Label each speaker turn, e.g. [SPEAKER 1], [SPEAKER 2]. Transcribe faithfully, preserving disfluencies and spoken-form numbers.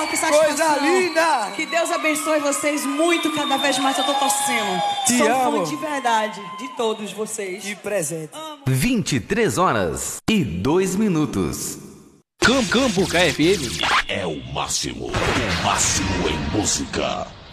[SPEAKER 1] que
[SPEAKER 2] Coisa
[SPEAKER 1] satisfação.
[SPEAKER 2] linda!
[SPEAKER 1] Que Deus abençoe vocês muito, cada vez mais eu tô torcendo.
[SPEAKER 2] Te
[SPEAKER 1] Sou
[SPEAKER 2] amo.
[SPEAKER 1] fã de verdade, de todos vocês.
[SPEAKER 2] Que presente.
[SPEAKER 3] vinte e três horas e dois minutos.
[SPEAKER 4] Campo K F M
[SPEAKER 5] é o máximo, o máximo em música.